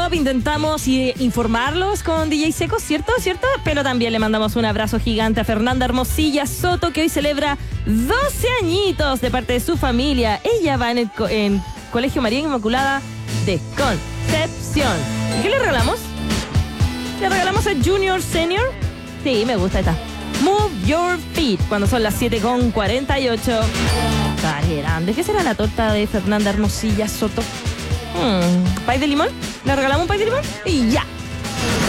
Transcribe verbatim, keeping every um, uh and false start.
Pop intentamos eh, informarlos con D J Seco, ¿cierto? ¿Cierto? Pero también le mandamos un abrazo gigante a Fernanda Hermosilla Soto, que hoy celebra doce añitos de parte de su familia. Ella va en el co- en Colegio María Inmaculada de Concepción. ¿Y qué le regalamos? ¿Le regalamos a Junior Senior? Sí, me gusta esta. Move Your Feet, cuando son las siete con cuarenta y ocho. Qué grande. ¿Qué será la torta de Fernanda Hermosilla Soto? Hmm, ¿Pay de limón? ¿Le regalamos un pay de limón? Y ya.